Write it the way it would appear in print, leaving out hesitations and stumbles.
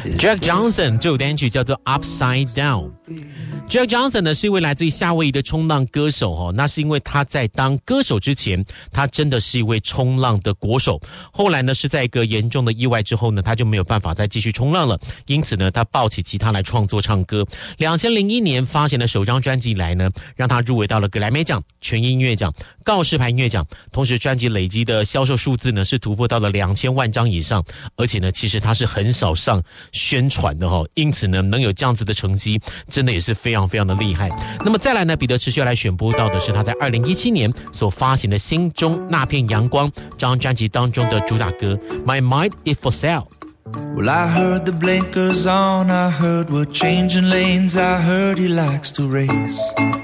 Jack Johnson 这首单曲叫做 Upside Down。Jack Johnson 呢是一位来自于夏威夷的冲浪歌手那是因为他在当歌手之前，他真的是一位冲浪的国手。后来呢是在一个严重的意外之后呢，他就没有办法再继续冲浪了，因此呢他抱起吉他来创作唱歌。2001年发行的首张专辑以来呢，让他入围到了格莱美奖、全音乐奖、告示牌音乐奖，同时专辑累积的销售数字呢是突破到了2000万张以上，而且呢其实他是很少上宣传的因此呢能有这样子的成绩，真的也是非常非常的厉害。那么再来呢，彼得持续要来选播到的是他在2017年所发行的《心中那片阳光》这张专辑当中的主打歌 My Mind Is For Sale。Well, I heard the blinkers on, I heard we're changing lanes, I heard he likes to race.